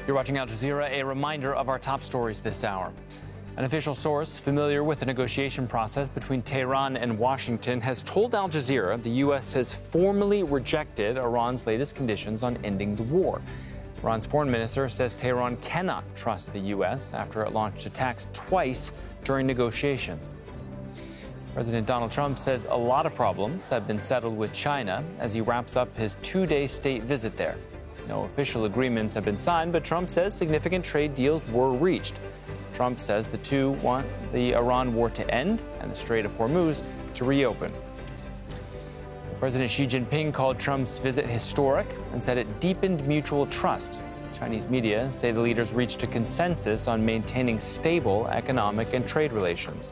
You're watching Al Jazeera, a reminder of our top stories this hour. An official source familiar with the negotiation process between Tehran and Washington has told Al Jazeera the U.S. has formally rejected Iran's latest conditions on ending the war. Iran's foreign minister says Tehran cannot trust the U.S. after it launched attacks twice during negotiations. President Donald Trump says a lot of problems have been settled with China as he wraps up his two-day state visit there. No official agreements have been signed, but Trump says significant trade deals were reached. Trump says the two want the Iran war to end and the Strait of Hormuz to reopen. President Xi Jinping called Trump's visit historic and said it deepened mutual trust. Chinese media say the leaders reached a consensus on maintaining stable economic and trade relations.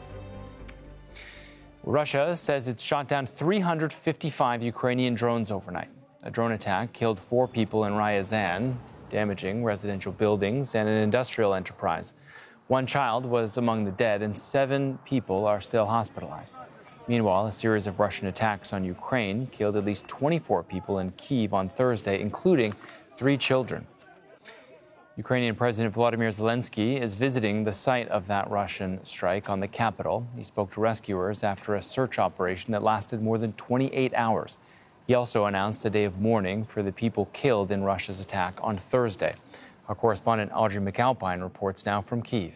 Russia says it's shot down 355 Ukrainian drones overnight. A drone attack killed 4 people in Ryazan, damaging residential buildings and an industrial enterprise. 1 child was among the dead, and 7 people are still hospitalized. Meanwhile, a series of Russian attacks on Ukraine killed at least 24 people in Kyiv on Thursday, including 3 children. Ukrainian President Volodymyr Zelensky is visiting the site of that Russian strike on the capital. He spoke to rescuers after a search operation that lasted more than 28 hours. He also announced a day of mourning for the people killed in Russia's attack on Thursday. Our correspondent Audrey McAlpine reports now from Kyiv.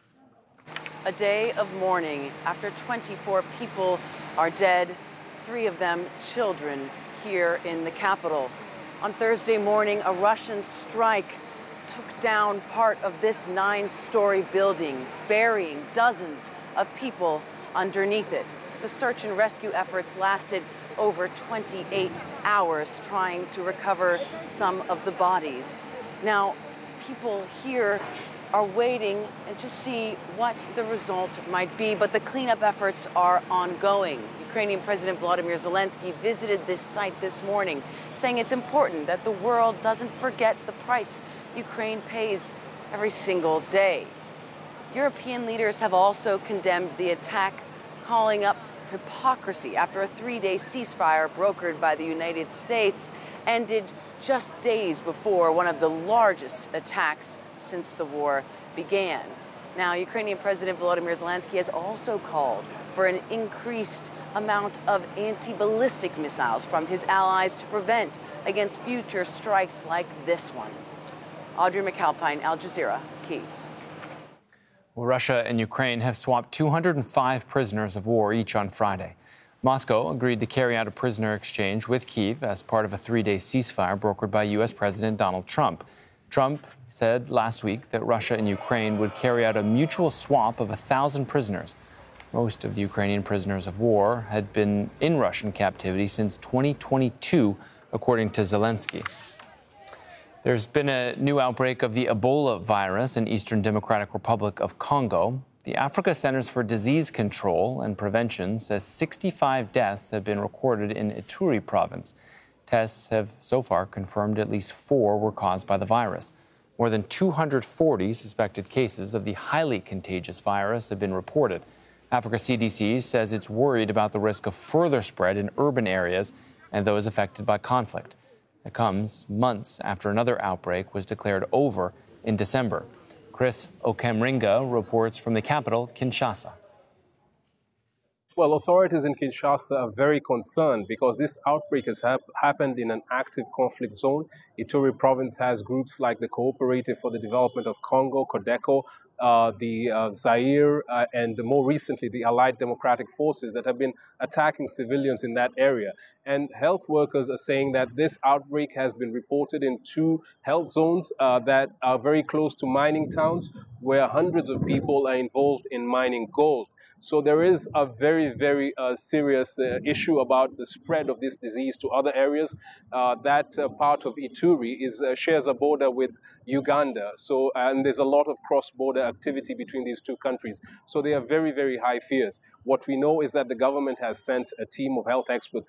A day of mourning after 24 people are dead, 3 of them children, here in the capital. On Thursday morning, a Russian strike took down part of this 9-story building, burying dozens of people underneath it. The search and rescue efforts lasted over 28 hours trying to recover some of the bodies. Now, people here are waiting to see what the result might be, but the cleanup efforts are ongoing. Ukrainian President Volodymyr Zelensky visited this site this morning, saying it's important that the world doesn't forget the price Ukraine pays every single day. European leaders have also condemned the attack, calling up hypocrisy after a 3-day ceasefire brokered by the United States ended just days before one of the largest attacks since the war began. Now, Ukrainian President Volodymyr Zelensky has also called for an increased amount of anti-ballistic missiles from his allies to prevent against future strikes like this one. Audrey McAlpine, Al Jazeera, Kyiv. Well, Russia and Ukraine have swapped 205 prisoners of war each on Friday. Moscow agreed to carry out a prisoner exchange with Kyiv as part of a 3-day ceasefire brokered by U.S. President Donald Trump. Trump said last week that Russia and Ukraine would carry out a mutual swap of 1,000 prisoners. Most of the Ukrainian prisoners of war had been in Russian captivity since 2022, according to Zelensky. There's been a new outbreak of the Ebola virus in Eastern Democratic Republic of Congo. The Africa Centers for Disease Control and Prevention says 65 deaths have been recorded in Ituri province. Tests have so far confirmed at least 4 were caused by the virus. More than 240 suspected cases of the highly contagious virus have been reported. Africa CDC says it's worried about the risk of further spread in urban areas and those affected by conflict. It comes months after another outbreak was declared over in December. Chris Okemringa reports from the capital, Kinshasa. Well, authorities in Kinshasa are very concerned because this outbreak has happened in an active conflict zone. Ituri province has groups like the Cooperative for the Development of Congo, CODECO, the Zaire, and more recently the Allied Democratic Forces that have been attacking civilians in that area. And health workers are saying that this outbreak has been reported in 2 health zones that are very close to mining towns where hundreds of people are involved in mining gold. So there is a very, very serious issue about the spread of this disease to other areas. That part of Ituri shares a border with Uganda. And there's a lot of cross-border activity between these 2 countries. So they are very, very high fears. What we know is that the government has sent a team of health experts